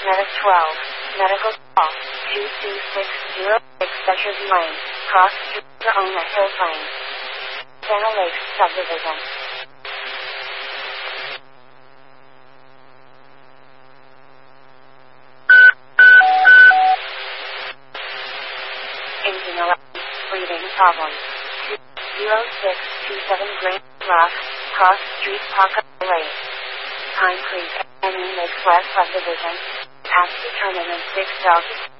Medic 12, medical call, 22606 Betcher's Lane, Cross Street, Verona Hills Lane, Santa Lakes Subdivision. Engine 11, breathing problem, 20627 Green Rock, Cross Street, Parker Lake. Time please, Makes West Subdivision, past determinant 6 Delta.